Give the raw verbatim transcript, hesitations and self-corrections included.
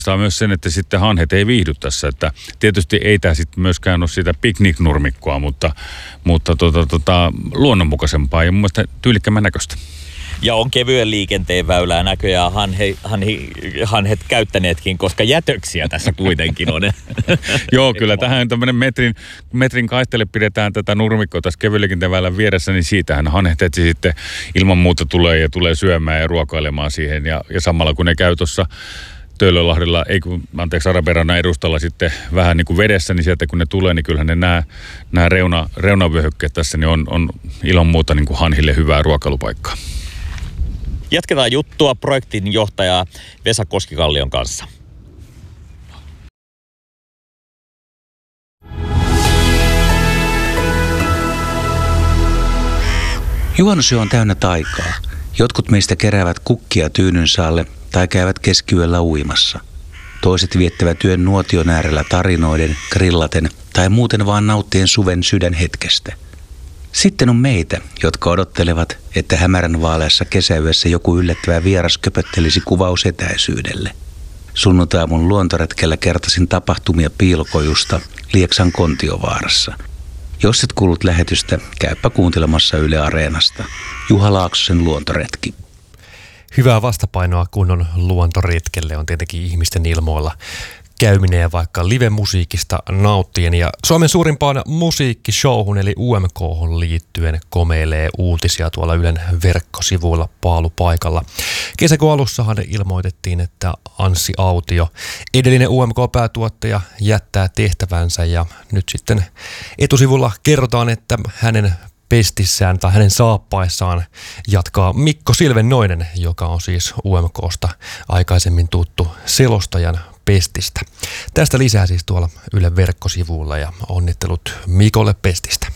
Saa myös sen, että sitten hanhet ei viihdy tässä, että tietysti ei tämä sitten myöskään ole sitä pikniknurmikkoa, mutta, mutta tota, tota, luonnonmukaisempaa ja mun mielestä tyylikkämmän näköistä. Ja on kevyen liikenteen väylää näköjään hanhe, hanhe, hanhet käyttäneetkin, koska jätöksiä tässä kuitenkin on. Joo, kyllä tähän tämmöinen metrin, metrin kaistelle pidetään tätä nurmikkoa tässä kevyen liikenteen väylän vieressä, niin siitähän hanhet etsi sitten ilman muuta tulee ja tulee syömään ja ruokailemaan siihen. Ja, ja samalla kun ne käy tuossa Töölönlahdella, ei kun, anteeksi, Araperannan edustalla sitten vähän niin kuin vedessä, niin sieltä kun ne tulee, niin kyllähän ne nämä, nämä reuna, reunavyöhykkeet tässä niin on, on ilman muuta niin kuin hanhille hyvää ruokailupaikkaa. Jatketaan juttua projektin johtaja Vesa Koskikallion kanssa. Juhannusyö on täynnä taikaa. Jotkut meistä keräävät kukkia tyynynsä alle tai käyvät keskiyöllä uimassa. Toiset viettävät yön nuotion äärellä tarinoiden, grillaten tai muuten vaan nauttien suven sydänhetkestä. Sitten on meitä, jotka odottelevat, että hämärän vaaleassa kesäyössä joku yllättävä vieras köpöttelisi kuvaus etäisyydelle. Sunnuntaiaamun luontoretkellä kertasin tapahtumia Piilokojusta Lieksan Kontiovaarassa. Jos et kuullut lähetystä, käypä kuuntelemassa Yle Areenasta. Juha Laaksosen luontoretki. Hyvää vastapainoa kunnon luontoretkelle on tietenkin ihmisten ilmoilla käyminen ja vaikka live-musiikista nauttien. Ja Suomen suurimpaan musiikkishowhun eli U M K:hon liittyen komeilee uutisia tuolla Ylen verkkosivuilla paalupaikalla. Kesäkuun alussahan ilmoitettiin, että Anssi Autio, edellinen U M K-päätuottaja, jättää tehtävänsä ja nyt sitten etusivulla kerrotaan, että hänen pestissään tai hänen saappaissaan jatkaa Mikko Silvennoinen, joka on siis U M K:sta aikaisemmin tuttu selostajan pestistä. Tästä lisää siis tuolla Ylen verkkosivuilla ja onnittelut Mikolle pestistä.